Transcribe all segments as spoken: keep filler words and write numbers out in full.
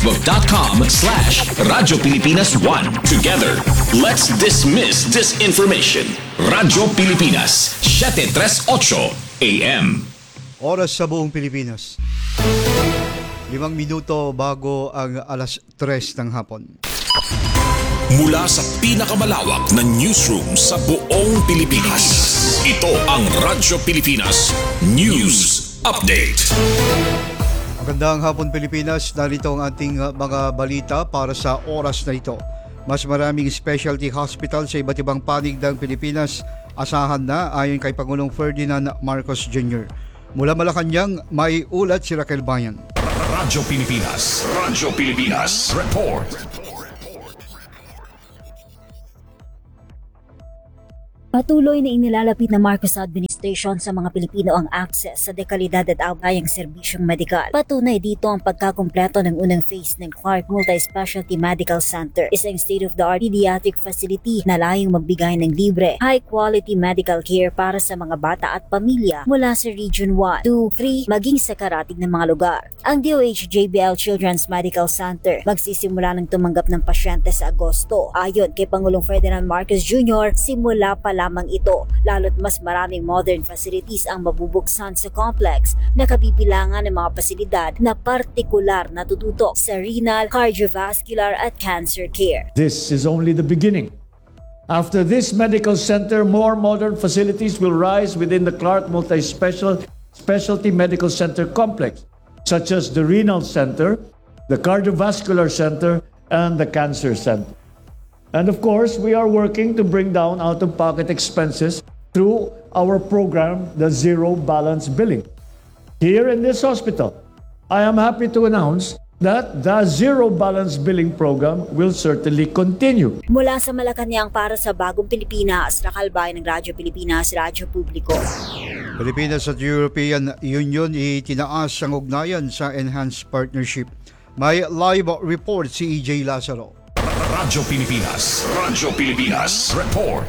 Facebook.com slash Radyo Pilipinas one. Together, let's dismiss disinformation. Radyo Pilipinas, seven thirty-eight A M. Oras sa buong Pilipinas. Limang minuto bago ang alas tres ng hapon. Mula sa pinakamalawak na newsroom sa buong Pilipinas. Ito ang Radyo Pilipinas News Update. Magandang hapon Pilipinas, narito ang ating uh, mga balita para sa oras na ito. Mas maraming specialty hospital sa iba't ibang panig ng Pilipinas asahan na ayon kay Pangulong Ferdinand Marcos Junior Mula Malacanang, may ulat si Raquel Bayan. Radyo Pilipinas, Radyo Pilipinas, report. Patuloy na inilalapit ng Marcos Administration sa mga Pilipino ang access sa dekalidad at awayang serbisyong medikal. Patunay dito ang pagkakumpleto ng unang phase ng Clark Multi-Specialty Medical Center, isang state-of-the-art pediatric facility na layong magbigay ng libre, high-quality medical care para sa mga bata at pamilya mula sa Region one, two, three, maging sa karatig ng mga lugar. Ang D O H J B L Children's Medical Center magsisimula ng tumanggap ng pasyente sa Agosto. Ayon kay Pangulong Ferdinand Marcos Junior, simula pa lamang ito, lalo't mas maraming modern facilities ang mabubuksan sa complex na kabibilangan ng mga pasilidad na partikular na tututok sa renal, cardiovascular at cancer care. This is only the beginning. After this medical center, more modern facilities will rise within the Clark Multi-Special Specialty Medical Center complex, such as the Renal Center, the Cardiovascular Center, and the Cancer Center. And of course, we are working to bring down out-of-pocket expenses through our program, the Zero Balance Billing. Here in this hospital, I am happy to announce that the Zero Balance Billing program will certainly continue. Mula sa Malacanang para sa Bagong Pilipinas, nakalbay ng Radyo Pilipinas, Radyo Publiko. Pilipinas at European Union itinaas ang ugnayan sa Enhanced Partnership. May live report si E J Lazaro. Radyo Pilipinas, Radyo Pilipinas, report.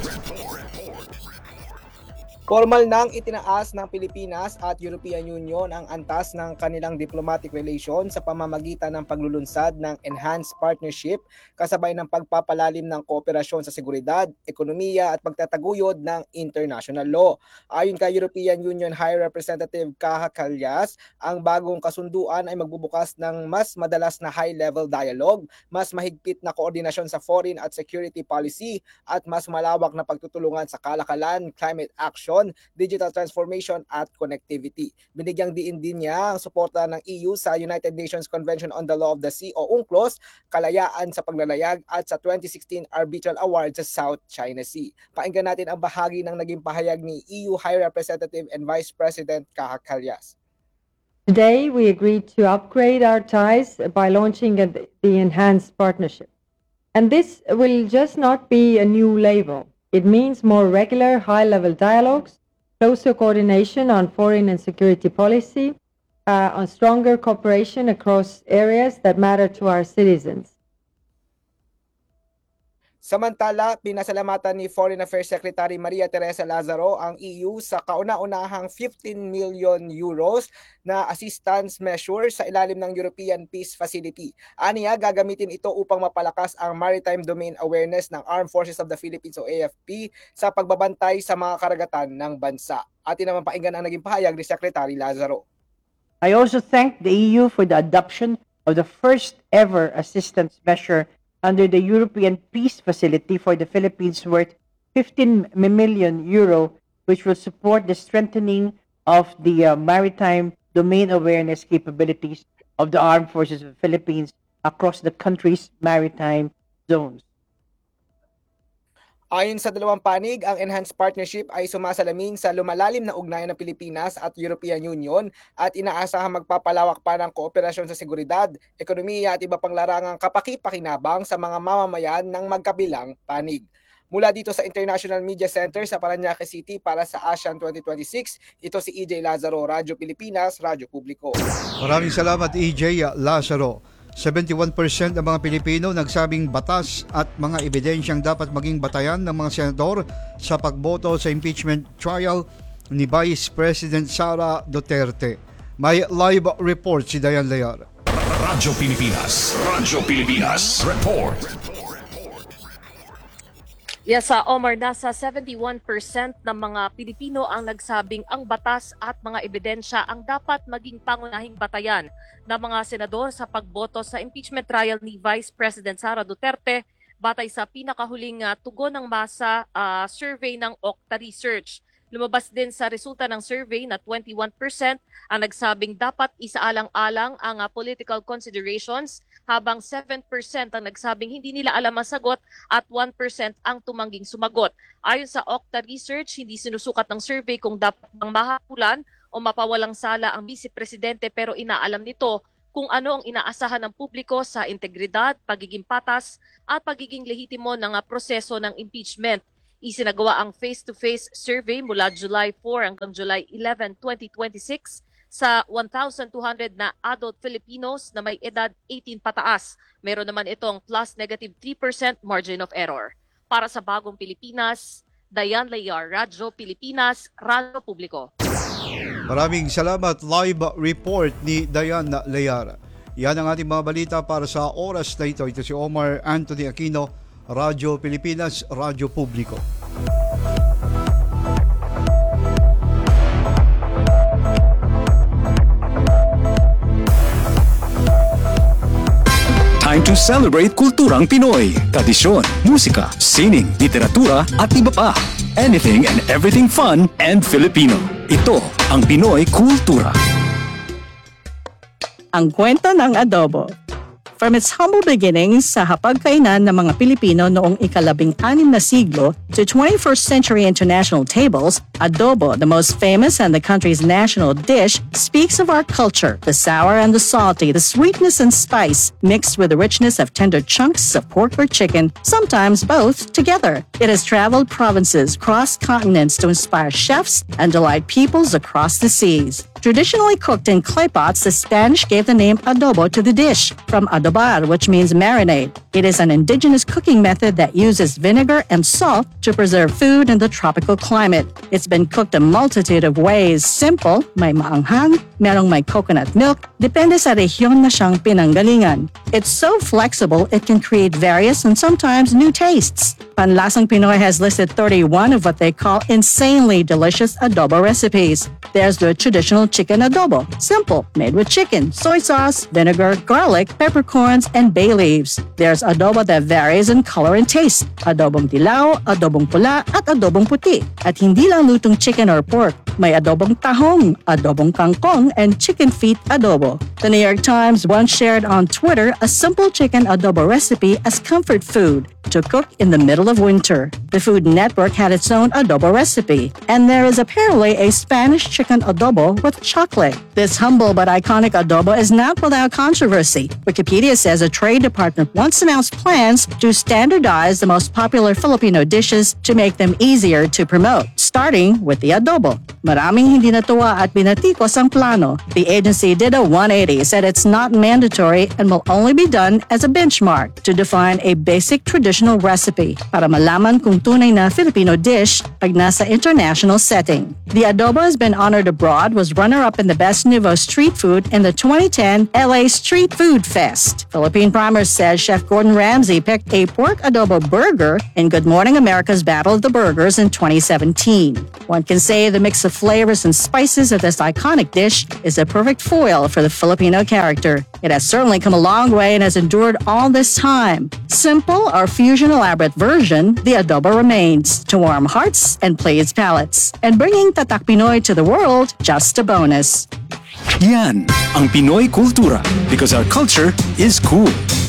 Formal nang itinaas ng Pilipinas at European Union ang antas ng kanilang diplomatic relations sa pamamagitan ng paglulunsad ng Enhanced Partnership kasabay ng pagpapalalim ng kooperasyon sa seguridad, ekonomiya at pagtataguyod ng international law. Ayon kay European Union High Representative Kaja Kallas, ang bagong kasunduan ay magbubukas ng mas madalas na high-level dialogue, mas mahigpit na koordinasyon sa foreign at security policy at mas malawak na pagtutulungan sa kalakalan, climate action, digital transformation at connectivity. Binigyang diin din niya ang suporta ng E U sa United Nations Convention on the Law of the Sea o UNCLOS, kalayaan sa paglalayag at sa twenty sixteen Arbitral Award sa South China Sea. Pakinggan natin ang bahagi ng naging pahayag ni E U High Representative and Vice President Kaja Kallas. Today, we agreed to upgrade our ties by launching the Enhanced Partnership. And this will just not be a new label. It means more regular, high-level dialogues, closer coordination on foreign and security policy, uh, on stronger cooperation across areas that matter to our citizens. Samantala, pinasalamatan ni Foreign Affairs Secretary Maria Teresa Lazaro ang E U sa kauna-unahang fifteen million euros na assistance measure sa ilalim ng European Peace Facility. Aniya, gagamitin ito upang mapalakas ang maritime domain awareness ng Armed Forces of the Philippines o A F P sa pagbabantay sa mga karagatan ng bansa. Atin naman pakinggan ang naging pahayag ni Secretary Lazaro. I also thank the E U for the adoption of the first ever assistance measure under the European Peace Facility for the Philippines worth fifteen million euro, which will support the strengthening of the uh, maritime domain awareness capabilities of the Armed Forces of the Philippines across the country's maritime zones. Ayon sa dalawang panig, ang Enhanced Partnership ay sumasalamin sa lumalalim na ugnayan ng Pilipinas at European Union at inaasahang magpapalawak pa ng kooperasyon sa seguridad, ekonomiya at iba pang larangang kapaki-pakinabang sa mga mamamayan ng magkabilang panig. Mula dito sa International Media Center sa Parañaque City para sa ASEAN twenty twenty-six, ito si E J Lazaro, Radyo Pilipinas, Radyo Publiko. Maraming salamat E J Lazaro. seventy-one percent ng mga Pilipino nagsabing batas at mga ebidensyang dapat maging batayan ng mga senador sa pagboto sa impeachment trial ni Vice President Sara Duterte. May live report si Dayan Layar. Radyo Pilipinas. Radyo Pilipinas. Report. Yes, uh, Omar, nasa seventy-one percent ng mga Pilipino ang nagsabing ang batas at mga ebidensya ang dapat maging pangunahing batayan ng mga senador sa pagboto sa impeachment trial ni Vice President Sara Duterte batay sa pinakahuling uh, tugon ng masa uh, survey ng Okta Research. Lumabas din sa resulta ng survey na twenty-one percent ang nagsabing dapat isaalang-alang ang uh, political considerations habang seven percent ang nagsabing hindi nila alam ang sagot at one percent ang tumangging sumagot. Ayon sa Okta Research, hindi sinusukat ng survey kung dapat bang mahapulan o mapawalang sala ang Vice Presidente pero inaalam nito kung ano ang inaasahan ng publiko sa integridad, pagiging patas at pagiging lehitimo ng uh, proseso ng impeachment. Isinagawa ang face-to-face survey mula July four hanggang July eleven, twenty twenty-six sa one thousand two hundred na adult Filipinos na may edad eighteen pataas. Meron naman itong plus negative three percent margin of error. Para sa Bagong Pilipinas, Dayan Layar, Radyo Pilipinas, Radyo Publiko. Maraming salamat. Live report ni Dayan Layar. Yan ang ating mga balita para sa oras na ito. Ito si Omar Anthony Aquino, Radyo Pilipinas, Radyo Publiko. Time to celebrate kulturang Pinoy, tradisyon, musika, sining, literatura at iba pa. Anything and everything fun and Filipino. Ito ang Pinoy Kultura. Ang kwento ng adobo. From its humble beginnings sa hapagkainan ng mga Pilipino noong ikalabing anim na siglo to twenty-first century international tables, adobo, the most famous and the country's national dish, speaks of our culture, the sour and the salty, the sweetness and spice, mixed with the richness of tender chunks of pork or chicken, sometimes both together. It has traveled provinces, crossed continents to inspire chefs and delight peoples across the seas. Traditionally cooked in clay pots, the Spanish gave the name adobo to the dish, from adobar, which means marinade. It is an indigenous cooking method that uses vinegar and salt to preserve food in the tropical climate. It's been cooked a multitude of ways. Simple, may maanghang, merong may coconut milk, depende sa rehiyon na siyang pinanggalingan. It's so flexible, it can create various and sometimes new tastes. Panlasang Pinoy has listed thirty-one of what they call insanely delicious adobo recipes. There's the traditional chicken adobo, simple, made with chicken, soy sauce, vinegar, garlic, peppercorns, and bay leaves. There's adobo that varies in color and taste, adobong dilaw, adobong pula, at adobong puti. At hindi lang lutong chicken or pork, may adobong tahong, adobong kangkong, and chicken feet adobo. The New York Times once shared on Twitter a simple chicken adobo recipe as comfort food to cook in the middle of winter. The Food Network had its own adobo recipe, and there is apparently a Spanish chicken adobo with chocolate. This humble but iconic adobo is not without controversy. Wikipedia says a trade department once announced plans to standardize the most popular Filipino dishes to make them easier to promote, starting with the adobo. Maraming hindi natuwa at binatikos ang plano. The agency did a one eighty, said it's not mandatory and will only be done as a benchmark to define a basic traditional recipe para malaman kung tunay na Filipino dish pag nasa international setting. The adobo has been honored abroad, was runner-up in the Best Nouveau Street Food in the twenty ten L A Street Food Fest. Philippine Primer says Chef Gordon Ramsay picked a pork adobo burger in Good Morning America's Battle of the Burgers in twenty seventeen. One can say the mix of flavors and spices of this iconic dish is a perfect foil for the Filipino character. It has certainly come a long way and has endured all this time. Simple or fusion elaborate version, the adobo remains to warm hearts and please palates. And bringing Tatak Pinoy to the world, just a bonus. Yan ang Pinoy Kultura, because our culture is cool.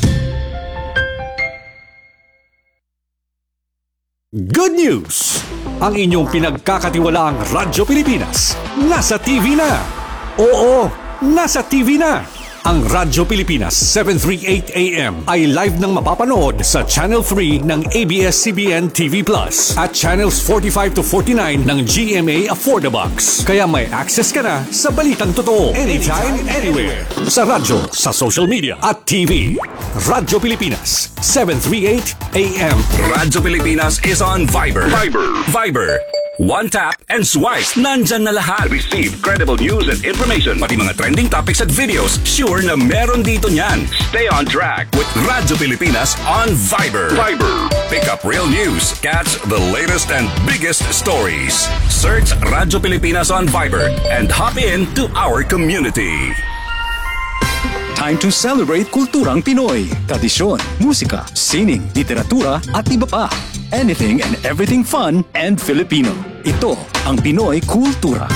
Good news! Ang inyong pinagkakatiwalaang Radyo Pilipinas nasa T V na. Oo, nasa T V na. Ang Radyo Pilipinas seven thirty-eight A M ay live nang mapapanood sa Channel three ng A B S C B N T V Plus at Channels forty-five to forty-nine ng G M A Affordabox. Kaya may access ka na sa balitang totoo anytime, anywhere. Sa radyo, sa social media at T V. Radyo Pilipinas seven thirty-eight A M. Radyo Pilipinas is on Viber. Viber. Viber. One tap and swipe. Nandyan na lahat. Receive credible news and information. Pati mga trending topics at videos. Sure na meron dito niyan. Stay on track with Radyo Pilipinas on Viber. Viber. Pick up real news. Catch the latest and biggest stories. Search Radyo Pilipinas on Viber and hop in to our community. Time to celebrate kulturang Pinoy. Tradisyon, musika, sining, literatura at iba pa. Anything and everything fun and Filipino. Ito ang Pinoy Kultura.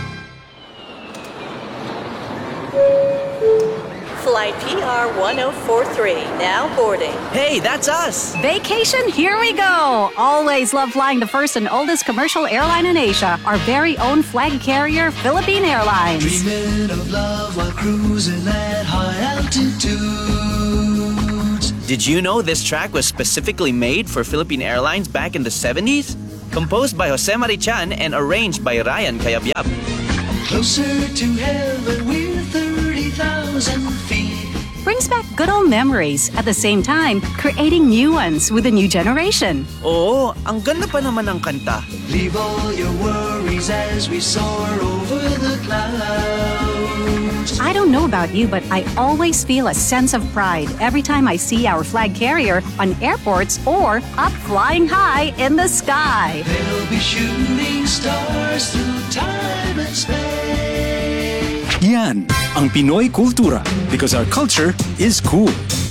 Flight P R one oh four three, now boarding. Hey, that's us! Vacation, here we go! Always love flying the first and oldest commercial airline in Asia, our very own flag carrier, Philippine Airlines. Dreaming of love while cruising at high altitudes. Did you know this track was specifically made for Philippine Airlines back in the seventies? Composed by Jose Marichan and arranged by Ryan Cayabyab. Closer to heaven with thirty thousand feet. Brings back good old memories, at the same time, creating new ones with a new generation. Oo, ang ganda pa naman ng kanta. Leave all your worries as we soar over the clouds. I don't know about you, but I always feel a sense of pride every time I see our flag carrier on airports or up flying high in the sky. They'll be shooting stars through time and space. Yan ang Pinoy Kultura because our culture is cool.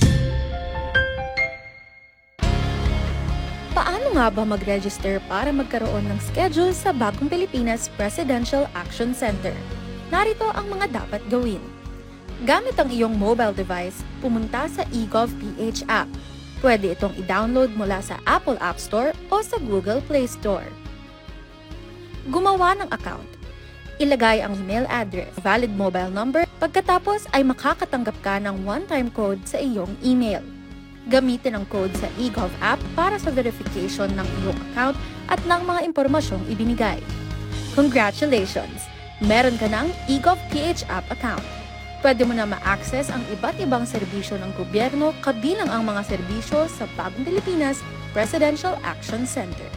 Paano nga ba mag-register para magkaroon ng schedule sa Bagong Pilipinas Presidential Action Center? Narito ang mga dapat gawin. Gamit ang iyong mobile device, pumunta sa eGovPH app. Pwede itong i-download mula sa Apple App Store o sa Google Play Store. Gumawa ng account. Ilagay ang email address, valid mobile number, pagkatapos ay makakatanggap ka ng one-time code sa iyong email. Gamitin ang code sa eGov app para sa verification ng iyong account at ng mga impormasyong ibinigay. Congratulations! Meron ka ng eGovPH app account. Pwede mo na ma-access ang iba't ibang serbisyo ng gobyerno kabilang ang mga serbisyo sa Bagong Pilipinas Presidential Action Center.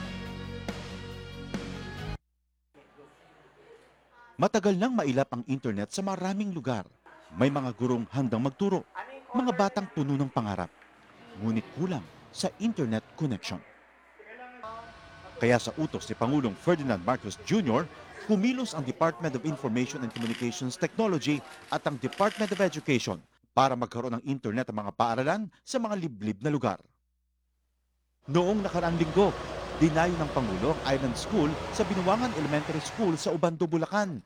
Matagal nang mailap ang internet sa maraming lugar. May mga gurong handang magturo, mga batang puno ng pangarap. Ngunit kulang sa internet connection. Kaya sa utos ni Pangulong Ferdinand Marcos Junior, kumilos ang Department of Information and Communications Technology at ang Department of Education para magkaroon ng internet ang mga paaralan sa mga liblib na lugar. Noong nakaraang linggo, dinayo ng Pangulo ang Island School sa Binuangan Elementary School sa Ubando, Bulacan.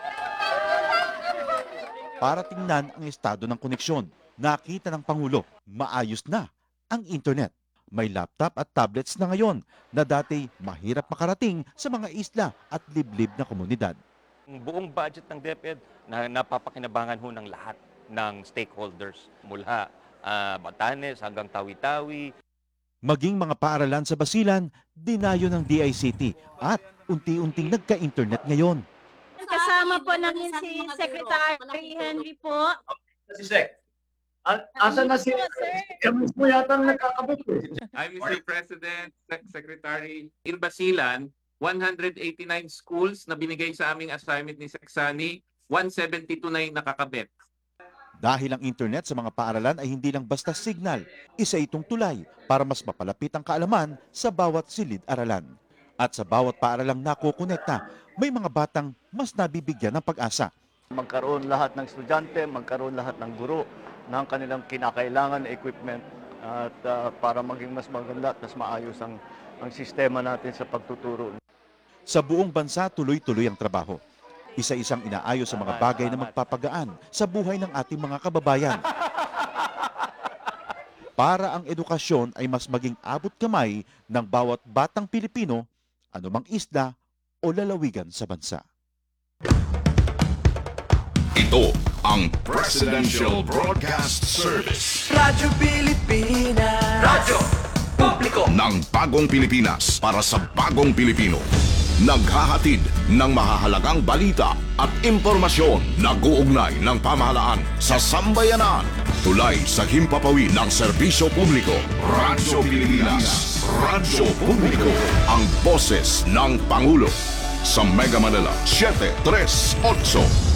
Para tingnan ang estado ng koneksyon, nakita ng Pangulo, maayos na ang internet. May laptop at tablets na ngayon na dati mahirap makarating sa mga isla at liblib na komunidad. Ang buong budget ng DepEd na napapakinabangan ho ng lahat ng stakeholders mula uh, Batanes hanggang Tawi-Tawi. Maging mga paaralan sa Basilan, dinayo ng D I C T at unti-unting nagka-internet ngayon. Kasama po namin si Secretary Henry po. Si Sec. Asan na si... Kami mo yata nagkakabot eh. I'm Mister President, Sec Secretary. In Basilan, one hundred eighty-nine schools na binigay sa aming assignment ni Sec Sani, one seventy-two na yung nakakabit. Dahil ang internet sa mga paaralan ay hindi lang basta signal, isa itong tulay para mas mapalapit ang kaalaman sa bawat silid-aralan. At sa bawat paaralang nakokonekta, may mga batang mas nabibigyan ng pag-asa. Magkaroon lahat ng estudyante, magkaroon lahat ng guro ng kanilang kinakailangan na equipment at uh, para maging mas maganda at mas maayos ang, ang sistema natin sa pagtuturo. Sa buong bansa, tuloy-tuloy ang trabaho. Isa-isang inaayos sa mga bagay na magpapagaan sa buhay ng ating mga kababayan. Para ang edukasyon ay mas maging abot kamay ng bawat batang Pilipino, anumang isla o lalawigan sa bansa. Ito ang Presidential Broadcast Service. Radyo Pilipinas. Radyo Publiko ng Bagong Pilipinas para sa Bagong Pilipino. Naghahatid ng mahahalagang balita at impormasyon na guugnay ng pamahalaan sa sambayanan. Tulay sa himpapawid ng serbisyo publiko. Radyo Pilipinas. Radyo Publiko, ang boses ng Pangulo. Sa Mega Manila, seven three eight.